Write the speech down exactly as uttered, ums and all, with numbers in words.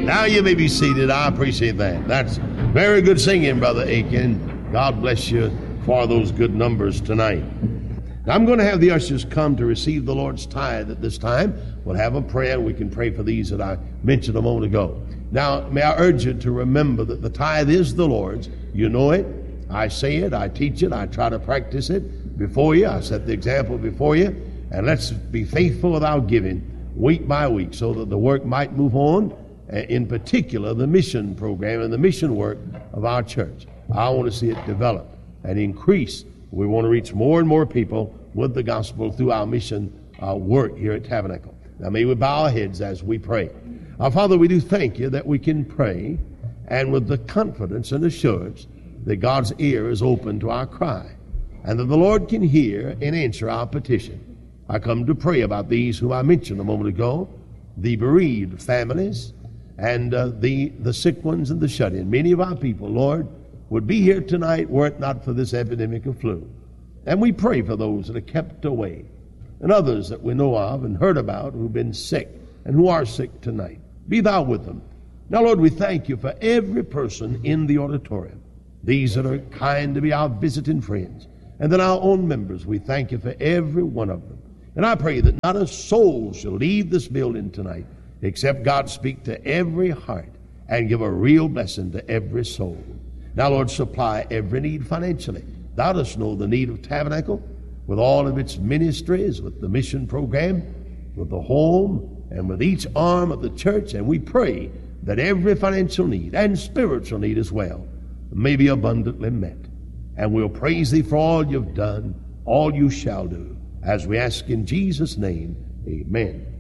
Now you may be seated. I appreciate that. That's very good singing, Brother Aiken. God bless you for those good numbers tonight. Now I'm going to have the ushers come to receive the Lord's tithe at this time. We'll have a prayer. We can pray for these that I mentioned a moment ago. Now, may I urge you to remember that the tithe is the Lord's. You know it. I say it. I teach it. I try to practice it before you. I set the example before you. And let's be faithful with our giving week by week so that the work might move on, in particular the mission program and the mission work of our church. I want to see it develop and increase. We want to reach more and more people with the gospel through our mission uh, work here at Tabernacle. Now may we bow our heads as we pray. Our Father, we do thank you that we can pray and with the confidence and assurance that God's ear is open to our cry and that the Lord can hear and answer our petition. I come to pray about these whom I mentioned a moment ago, the bereaved families and uh, the, the sick ones and the shut-in. Many of our people, Lord, would be here tonight were it not for this epidemic of flu. And we pray for those that are kept away and others that we know of and heard about who've been sick and who are sick tonight. Be thou with them. Now, Lord, we thank you for every person in the auditorium, these that are kind to be our visiting friends, and then our own members. We thank you for every one of them. And I pray that not a soul shall leave this building tonight except God speak to every heart and give a real blessing to every soul. Now, Lord, supply every need financially. Thou dost know the need of Tabernacle with all of its ministries, with the mission program, with the home, and with each arm of the church. And we pray that every financial need and spiritual need as well may be abundantly met. And we'll praise thee for all you've done, all you shall do, as we ask in Jesus' name, amen.